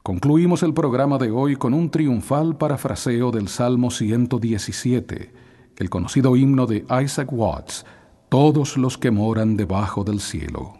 Concluimos el programa de hoy con un triunfal parafraseo del Salmo 117, el conocido himno de Isaac Watts, Todos los que moran debajo del cielo.